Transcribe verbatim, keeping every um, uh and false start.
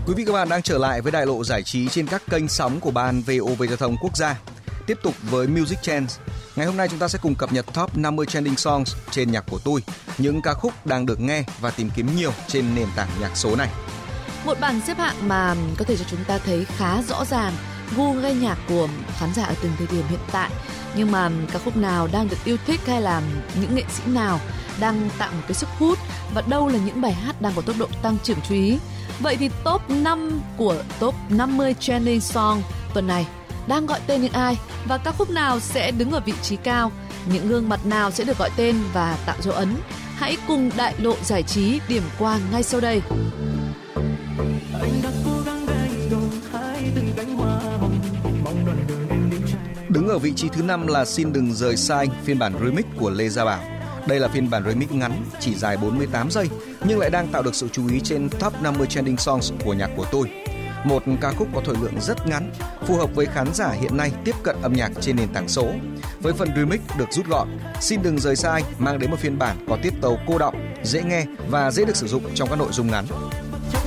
Quý vị các bạn đang trở lại với đại lộ giải trí trên các kênh sóng của Ban vê o vê Giao thông Quốc gia. Tiếp tục với Music Trends. Ngày hôm nay chúng ta sẽ cùng cập nhật top năm mươi trending songs trên nhạc của tôi, những ca khúc đang được nghe và tìm kiếm nhiều trên nền tảng nhạc số này. Một bảng xếp hạng mà có thể cho chúng ta thấy khá rõ ràng gu nghe nhạc của khán giả ở từng thời điểm hiện tại. Nhưng mà ca khúc nào đang được yêu thích hay là những nghệ sĩ nào đang tạo một cái sức hút và đâu là những bài hát đang có tốc độ tăng trưởng chú ý. Vậy thì top năm của top năm mươi trending song tuần này đang gọi tên những ai và ca khúc nào sẽ đứng ở vị trí cao, những gương mặt nào sẽ được gọi tên và tạo dấu ấn. Hãy cùng đại lộ giải trí điểm qua ngay sau đây. Đứng ở vị trí thứ năm là Xin Đừng Rời Xa Anh, phiên bản remix của Lê Gia Bảo. Đây là phiên bản remix ngắn, chỉ dài bốn mươi tám giây, nhưng lại đang tạo được sự chú ý trên top năm mươi trending songs của nhạc của tôi. Một ca khúc có thời lượng rất ngắn, phù hợp với khán giả hiện nay tiếp cận âm nhạc trên nền tảng số. Với phần remix được rút gọn, Xin Đừng Rời Xa Anh mang đến một phiên bản có tiết tấu cô đọng, dễ nghe và dễ được sử dụng trong các nội dung ngắn.